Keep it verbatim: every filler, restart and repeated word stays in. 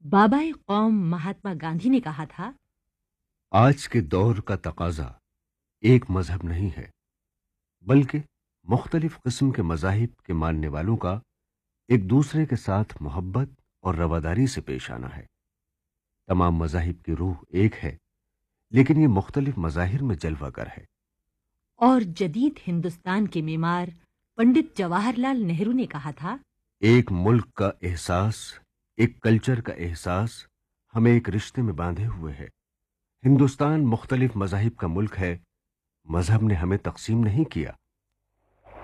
बाबाए कौम महात्मा गांधी ने कहा था, आज के दौर का तकाजा एक मजहब नहीं है, बल्कि मुख्तलिफ किस्म के मजाहिब के मानने वालों का एक दूसरे के साथ मोहब्बत और रवादारी से पेश आना है। तमाम मजाहिब की रूह एक है, लेकिन ये मुख्तलिफ मजाहिर में जलवागर है। और जदीद हिंदुस्तान के मीमार पंडित जवाहरलाल नेहरू ने कहा था, एक मुल्क का एहसास, एक कल्चर का एहसास हमें एक रिश्ते में बांधे हुए है। हिंदुस्तान मुख्तलिफ मजाहिब का मुल्क है, मजहब ने हमें तकसीम नहीं किया।